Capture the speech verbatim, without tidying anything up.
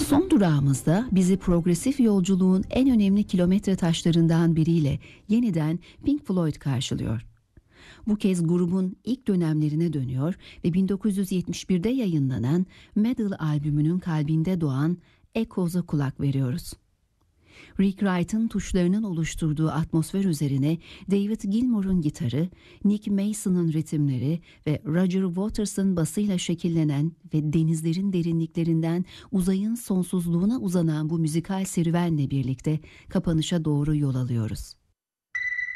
Son durağımızda bizi progresif yolculuğun en önemli kilometre taşlarından biriyle yeniden Pink Floyd karşılıyor. Bu kez grubun ilk dönemlerine dönüyor ve bin dokuz yüz yetmiş birde yayınlanan Meddle albümünün kalbinde doğan Echoes'a kulak veriyoruz. Rick Wright'ın tuşlarının oluşturduğu atmosfer üzerine David Gilmour'un gitarı, Nick Mason'ın ritimleri ve Roger Waters'ın basıyla şekillenen ve denizlerin derinliklerinden uzayın sonsuzluğuna uzanan bu müzikal serüvenle birlikte kapanışa doğru yol alıyoruz.